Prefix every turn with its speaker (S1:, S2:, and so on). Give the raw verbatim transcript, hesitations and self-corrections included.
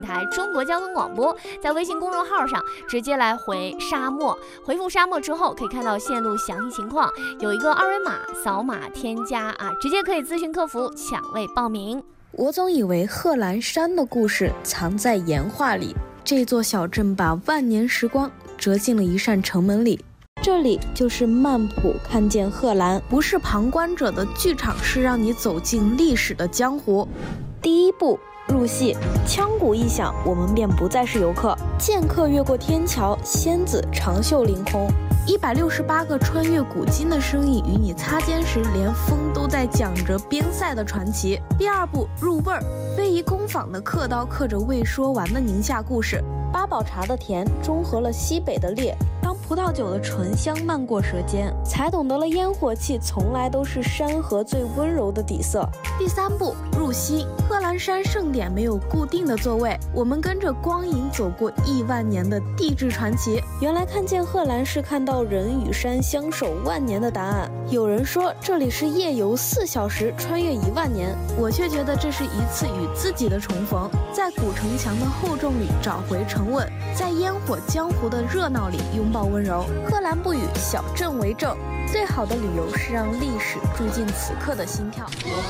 S1: 台中国交通广播，在微信公众号上直接来回沙漠，回复沙漠之后可以看到线路详细情况，有一个二维码，扫码添加啊，直接可以咨询客服抢位报名。
S2: 我总以为贺兰山的故事藏在岩画里，这座小镇把万年时光折进了一扇城门里。这里就是曼普看见贺兰，不是旁观者的剧场，是让你走进历史的江湖。第一步入戏，枪鼓一响，我们便不再是游客。剑客越过天桥，仙子长袖凌空，一百六十八个穿越古今的身影与你擦肩时，连风都在讲着边塞的传奇。第二步入味儿，非遗工坊的刻刀刻着未说完的宁夏故事，八宝茶的甜中和了西北的烈，当葡萄酒的醇香漫过舌尖，才懂得了烟火气从来都是山河最温柔的底色。第三步入心，贺兰山盛典没有固定的座位，我们跟着光影走过亿万年的地质传奇。原来看见贺兰是看到人与山相守万年的答案。有人说这里是夜游四小时穿越一万年，我却觉得这是一次与自己的重逢，在古城墙的厚重里找回沉稳，在烟火江湖的热闹里拥抱温柔。贺兰不语，小镇为证，最好的旅游是让历史住进此刻的心跳。